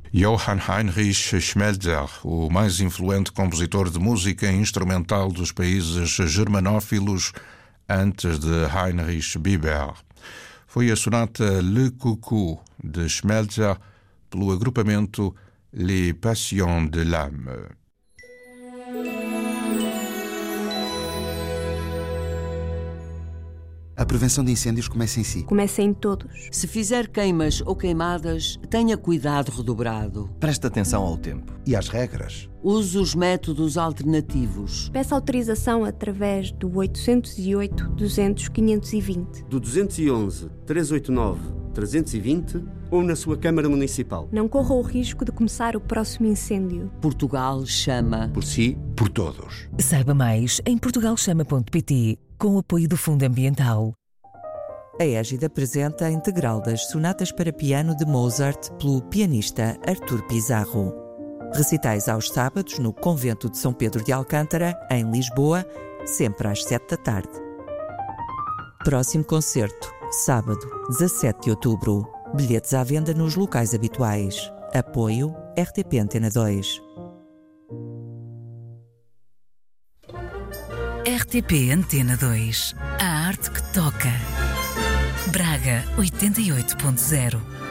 Johann Heinrich Schmelzer, o mais influente compositor de música instrumental dos países germanófilos antes de Heinrich Biber. Foi a sonata Le Coucou de Schmelzer pelo agrupamento Les Passions de l'âme. A prevenção de incêndios começa em si. Começa em todos. Se fizer queimas ou queimadas, tenha cuidado redobrado. Preste atenção ao tempo E às regras. Use os métodos alternativos. Peça autorização através do 808-200-520. Do 211-389-320 ou na sua Câmara Municipal. Não corra o risco de começar o próximo incêndio. Portugal chama. Por si, Por todos. Saiba mais em portugalchama.pt, com o apoio do Fundo Ambiental. A Égida apresenta a integral das sonatas para piano de Mozart pelo pianista Artur Pizarro. Recitais aos sábados no Convento de São Pedro de Alcântara, em Lisboa, sempre às 7 da tarde. Próximo concerto, sábado, 17 de outubro. Bilhetes à venda nos locais habituais. Apoio RTP Antena 2. RTP Antena 2. A arte que toca. Braga 88.0.